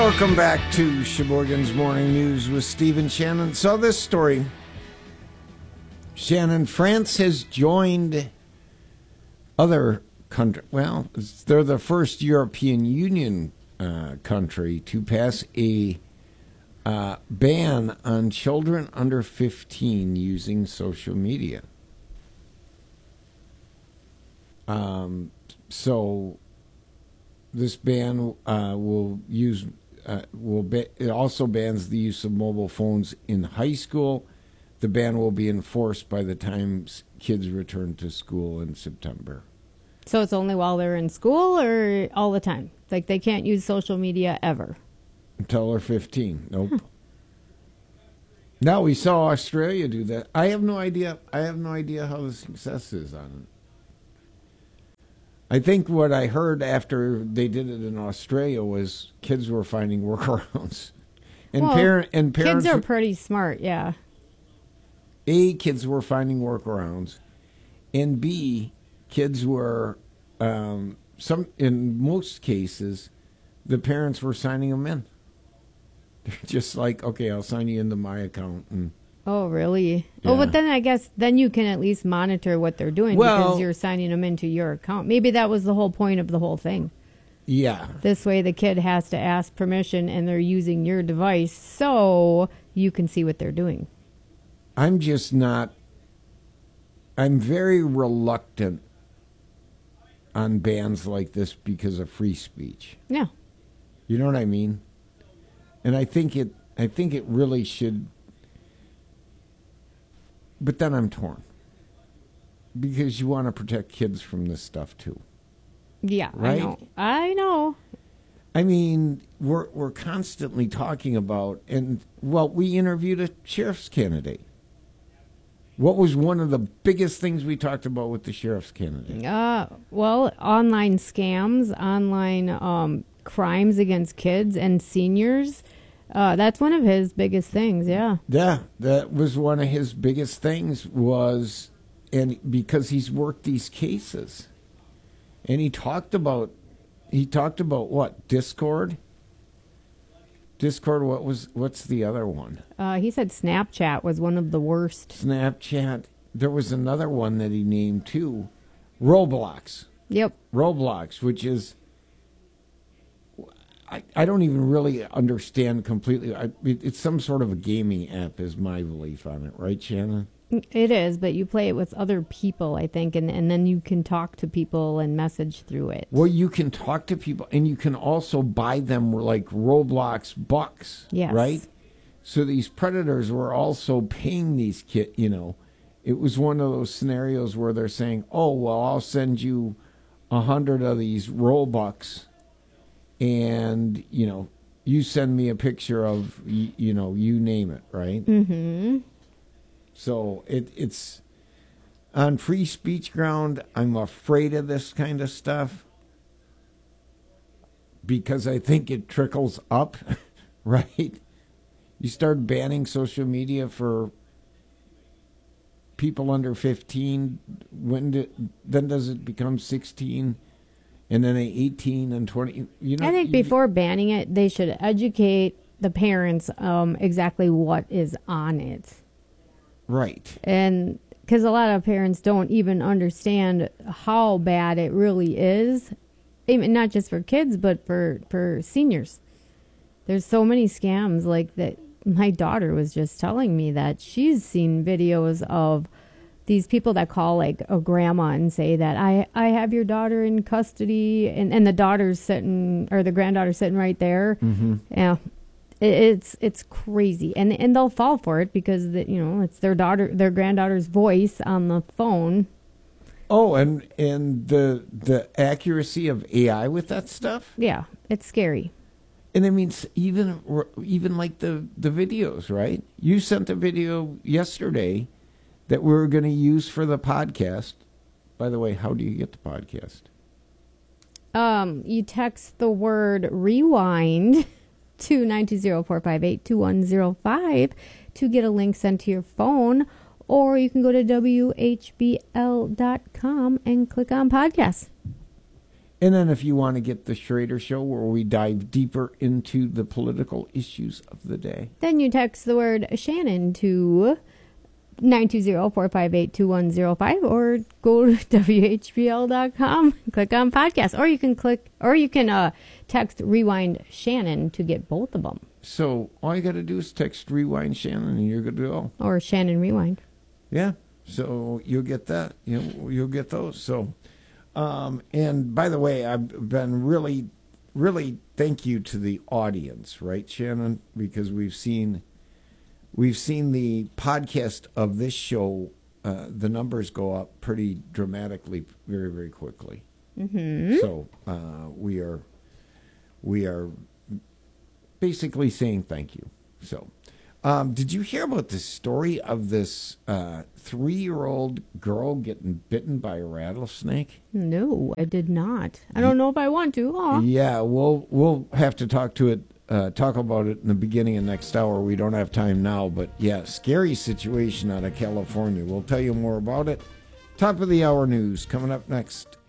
Welcome back to Sheboygan's Morning News with Steve and Shannon. So this story, Shannon, France has joined other countries. Well, they're the first European Union country to pass a ban on children under 15 using social media. So this ban it also bans the use of mobile phones in high school. The ban will be enforced by the time kids return to school in September. So it's only while they're in school or all the time? Like they can't use social media ever? Until they're 15. Nope. Huh. Now we saw Australia do that. I have no idea how the success is on it. I think what I heard after they did it in Australia was kids were finding workarounds. And, parents... Kids are pretty smart, yeah. A, kids were finding workarounds. And B, kids were, in most cases, the parents were signing them in. They're just like, okay, I'll sign you into my account. And oh, really? Yeah. Oh, but then I guess then you can at least monitor what they're doing because you're signing them into your account. Maybe that was the whole point of the whole thing. Yeah. This way the kid has to ask permission and they're using your device so you can see what they're doing. I'm very reluctant on bans like this because of free speech. Yeah. You know what I mean? And I think it really should. But then I'm torn. Because you want to protect kids from this stuff too. Yeah, right? I know. I mean, we're constantly talking about, we interviewed a sheriff's candidate. What was one of the biggest things we talked about with the sheriff's candidate? Online scams, online crimes against kids and seniors. That's one of his biggest things, yeah. Yeah, that was one of his biggest things and because he's worked these cases. And he talked about what? Discord? Discord, what's the other one? He said Snapchat was one of the worst. Snapchat. There was another one that he named too. Roblox. Yep. Roblox, which is, I don't even really understand completely. It's some sort of a gaming app is my belief on it. Right, Shannon? It is, but you play it with other people, I think, and then you can talk to people and message through it. Well, you can talk to people, and you can also buy them like Roblox bucks, yes. Right? So these predators were also paying these kids, It was one of those scenarios where they're saying, oh, well, I'll send you 100 of these Robux, and, you send me a picture of, you name it, right? Mm-hmm. So it's on free speech ground. I'm afraid of this kind of stuff because I think it trickles up, right? You start banning social media for people under 15. Then does it become 16 and then 18 and 20? I think before banning it, they should educate the parents exactly what is on it. Right. And because a lot of parents don't even understand how bad it really is, even not just for kids, but for seniors. There's so many scams like that. My daughter was just telling me that she's seen videos of these people that call like a grandma and say that I have your daughter in custody, and the daughter's sitting, or the granddaughter's sitting right there. Mm-hmm. Yeah. It's crazy, and they'll fall for it because it's their granddaughter's voice on the phone. Oh, and the accuracy of AI with that stuff. Yeah, it's scary. And I mean, even like the videos, right? You sent a video yesterday that we were going to use for the podcast. By the way, how do you get the podcast? You text the word rewind to 920-458-2105 to get a link sent to your phone, or you can go to WHBL.com and click on podcasts. And then if you want to get the Schrader Show, where we dive deeper into the political issues of the day, then you text the word Shannon to 920-458-2105 or go to WHBL.com, click on podcast, or you can text Rewind Shannon to get both of them. So all you got to do is text Rewind Shannon and you're good to go. Or Shannon Rewind. Yeah. So you'll get that. You'll get those. So, and by the way, I've been really, really thank you to the audience, right, Shannon? Because we've seen the podcast of this show, the numbers go up pretty dramatically, very, very quickly. Mm-hmm. So we are basically saying thank you. So, did you hear about the story of this 3-year-old girl getting bitten by a rattlesnake? No, I did not. I don't know if I want to. Aw. Yeah, we'll have to talk about it in the beginning of next hour. We don't have time now, but yeah, scary situation out of California. We'll tell you more about it. Top of the hour news coming up next.